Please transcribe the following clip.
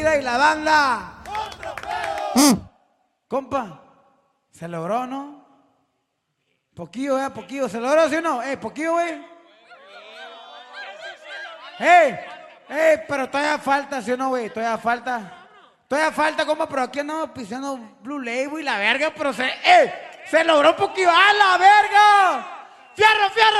Mira, y la banda. Compa, se logró, ¿no? Poquillo, poquillo. ¿Se logró, sí o no? Poquillo, güey. Pero todavía falta, ¿sí o no, güey? Todavía falta, compa, pero aquí andamos pisando Blue Label y la verga, pero se logró poquillo. ¡A la verga! ¡Fierro, fierro!